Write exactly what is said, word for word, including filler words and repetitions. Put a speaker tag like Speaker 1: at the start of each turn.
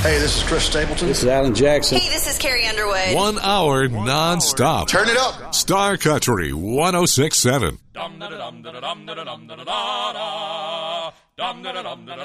Speaker 1: Hey, this is Chris Stapleton.
Speaker 2: This is Alan Jackson.
Speaker 3: Hey, this is Carrie Underwood.
Speaker 4: One hour non-stop.
Speaker 1: Turn it up.
Speaker 4: Star Country one oh six point seven.